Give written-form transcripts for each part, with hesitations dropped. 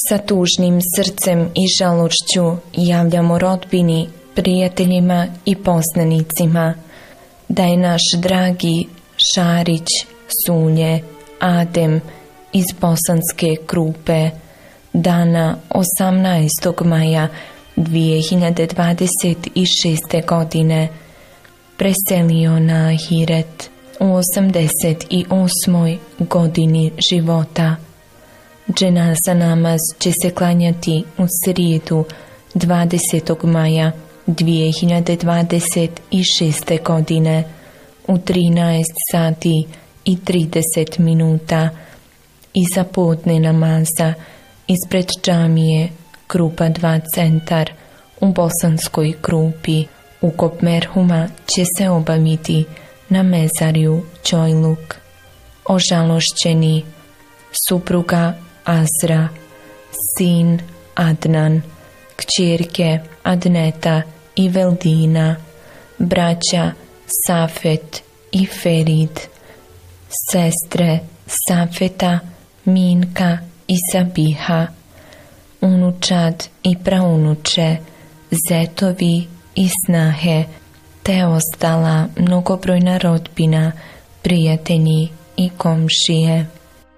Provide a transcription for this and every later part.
Sa tužnim srcem i žalošću javljamo rodbini, prijateljima i poznanicima da je naš dragi Šarić Sulje Adem iz Bosanske Krupe dana 18. maja 2026. godine preselio na ahiret u 88. godini života. Dženaza namaz će se klanjati u srijedu 20. maja 2026. godine u 13 sati i 30 minuta iza podne namaza ispred džamije Krupa 2 centar u Bosanskoj Krupi. Ukop merhuma će se obaviti na mezarju Čojluk. Ožalošćeni supruga Azra, sin Adnan, kćerke Adneta i Veldina, braća Safet i Ferid, sestre Safeta, Minka i Sabiha, unučad i praunuče, zetovi i snahe, te ostala mnogobrojna rodbina, prijatelji i komšije.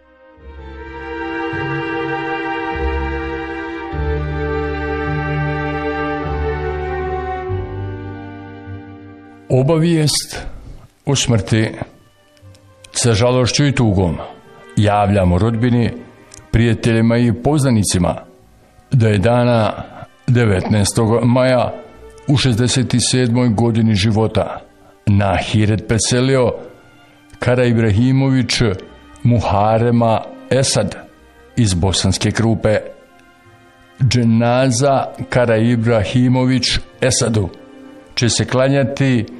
Obavijest o smrti sa žalošću i tugom javljamo rodbini, prijateljima i poznanicima da je dana 19. maja u 67. godini života na ahiret preselio Karaibrahimović Muharema Esad iz Bosanske Krupe. Dženaza Karaibrahimović Esadu će se klanjati